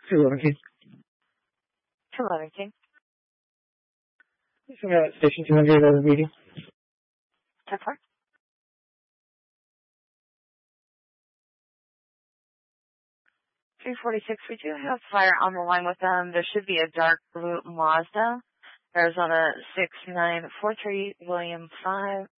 211 King. 211 King. Station 200 over medium. 10-4. 346, we do have fire on the line with them. There should be a dark blue Mazda. Arizona 6943, William 5,